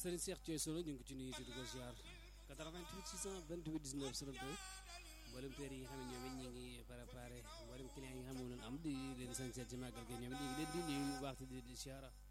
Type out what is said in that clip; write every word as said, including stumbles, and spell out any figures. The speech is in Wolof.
Serigne Cheikh Thioye Solo ñu ngi ko ci nuyu di ko ziar quatre-vingt-huit six cent vingt-huit dix-neuf zéro deux mboolem teer yi nga xam ne ñoom it ñu ngi préparé mboolem client yi nga xam ne moom lañ am di leen sañ seet ci màggal gi ñoom it ñu ngi leen di nuyu bu baax di di ziara